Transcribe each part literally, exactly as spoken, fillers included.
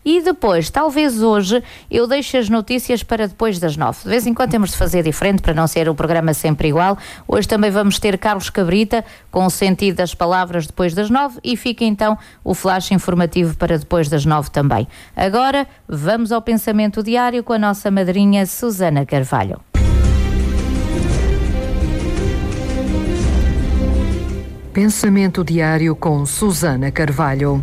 E depois, talvez hoje, eu deixe as notícias para depois das nove. De vez em quando temos de fazer diferente para não ser o programa sempre igual. Hoje também vamos ter Carlos Cabrita com o sentido das palavras depois das nove e fica então o flash informativo para depois das nove também. Agora vamos ao pensamento diário com a nossa madrinha Susana Carvalho. Pensamento diário com Susana Carvalho.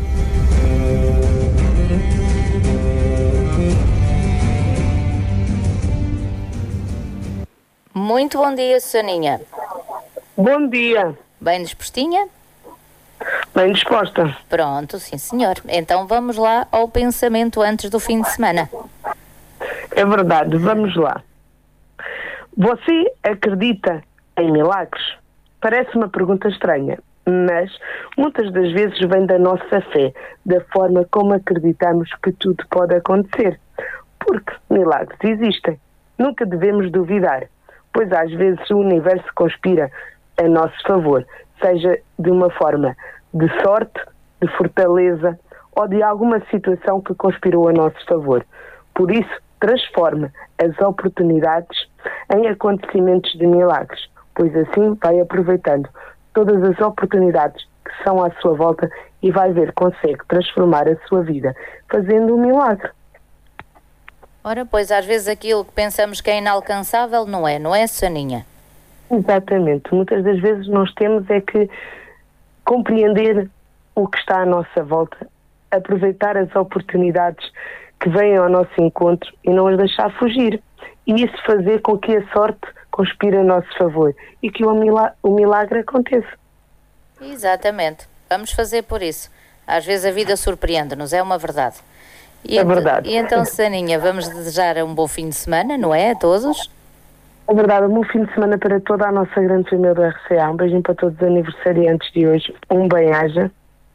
Muito bom dia, Susaninha. Bom dia. Bem dispostinha? Bem disposta. Pronto, sim senhor. Então vamos lá ao pensamento antes do fim de semana. É verdade, vamos lá. Você acredita em milagres? Parece uma pergunta estranha, mas muitas das vezes vem da nossa fé, da forma como acreditamos que tudo pode acontecer. Porque milagres existem. Nunca devemos duvidar, pois às vezes o universo conspira a nosso favor, seja de uma forma de sorte, de fortaleza ou de alguma situação que conspirou a nosso favor. Por isso, transforma as oportunidades em acontecimentos de milagres, pois assim vai aproveitando todas as oportunidades que são à sua volta e vai ver que consegue transformar a sua vida, fazendo um milagre. Ora, pois às vezes aquilo que pensamos que é inalcançável não é, não é, Soninha? Exatamente. Muitas das vezes nós temos é que compreender o que está à nossa volta, aproveitar as oportunidades que vêm ao nosso encontro e não as deixar fugir. E isso fazer com que a sorte conspire a nosso favor e que o milagre, o milagre aconteça. Exatamente. Vamos fazer por isso. Às vezes a vida surpreende-nos, é uma verdade. E é ent- verdade. E então, Saninha, vamos desejar um bom fim de semana, não é? A todos? É verdade, um bom fim de semana para toda a nossa grande família do R C A. Um beijinho para todos os aniversariantes de hoje. Um bem-aja.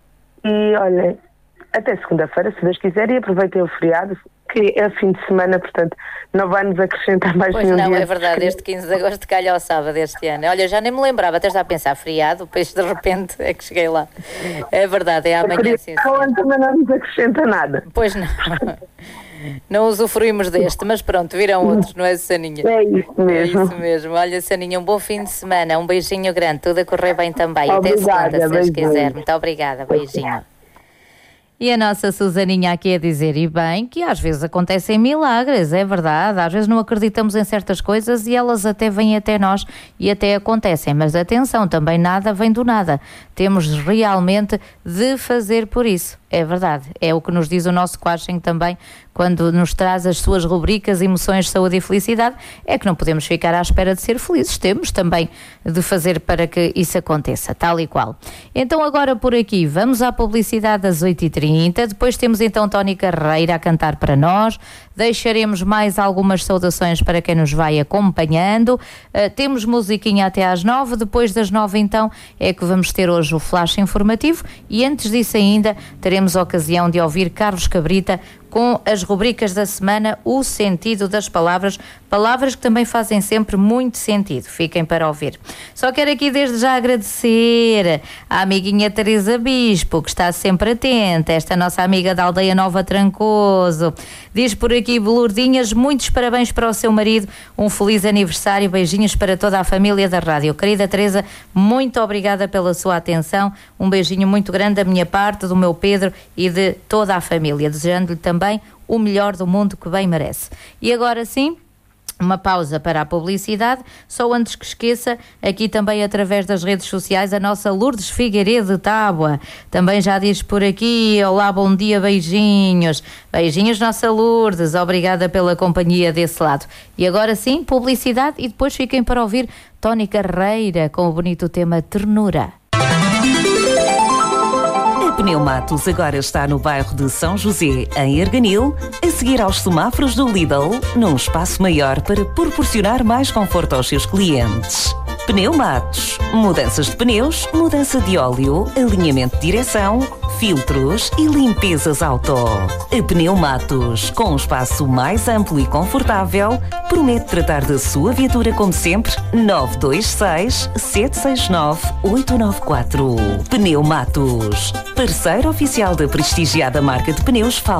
E, olhem, até segunda-feira, se Deus quiser, e aproveitem o feriado, que é fim de semana, portanto, não vai nos acrescentar mais Pois nenhum dia. não, é verdade, este quinze de agosto calha ao sábado este ano. Olha, já nem me lembrava, até já a pensar feriado, depois de repente é que cheguei lá. É verdade, é amanhã, sim. Falando também não nos acrescenta nada. Pois não. Não usufruímos deste, mas pronto, virão outros, não é, Saninha? É isso mesmo. É isso mesmo. Olha, Saninha, um bom fim de semana, um beijinho grande, tudo a correr bem também. Obrigada, até segunda, se Deus beijinho. quiser. Muito obrigada, beijinho. E a nossa Susaninha aqui a dizer, e bem, que às vezes acontecem milagres, é verdade, às vezes não acreditamos em certas coisas e elas até vêm até nós e até acontecem, mas atenção, também nada vem do nada, temos realmente de fazer por isso, é verdade, é o que nos diz o nosso coaching também, quando nos traz as suas rubricas Emoções, Saúde e Felicidade, é que não podemos ficar à espera de ser felizes, temos também de fazer para que isso aconteça, tal e qual. Então agora por aqui, vamos à publicidade às oito e trinta, depois temos então Tony Carreira a cantar para nós, deixaremos mais algumas saudações para quem nos vai acompanhando, uh, temos musiquinha até às nove, depois das nove então é que vamos ter hoje o flash informativo e antes disso ainda teremos a ocasião de ouvir Carlos Cabrita com as rubricas da semana, o sentido das palavras, palavras que também fazem sempre muito sentido. Fiquem para ouvir. Só quero aqui desde já agradecer à amiguinha Teresa Bispo, que está sempre atenta, esta nossa amiga da Aldeia Nova Trancoso. Diz por aqui, Lourdinhas, muitos parabéns para o seu marido, um feliz aniversário, beijinhos para toda a família da rádio. Querida Teresa, muito obrigada pela sua atenção, um beijinho muito grande da minha parte, do meu Pedro e de toda a família, desejando-lhe também também o melhor do mundo que bem merece. E agora sim, uma pausa para a publicidade, só antes que esqueça, aqui também através das redes sociais, a nossa Lourdes Figueiredo de Tábua, também já diz por aqui, olá, bom dia, beijinhos, beijinhos nossa Lourdes, obrigada pela companhia desse lado. E agora sim, publicidade e depois fiquem para ouvir Tony Carreira com o bonito tema Ternura. Pneumatos agora está no bairro de São José, em Arganil, a seguir aos semáforos do Lidl, num espaço maior para proporcionar mais conforto aos seus clientes. Pneumatos, mudanças de pneus, mudança de óleo, alinhamento de direção, filtros e limpezas auto. A Pneumatos, com um espaço mais amplo e confortável, promete tratar da sua viatura como sempre. nove dois seis, sete seis nove, oito nove quatro. Pneumatos, parceiro oficial da prestigiada marca de pneus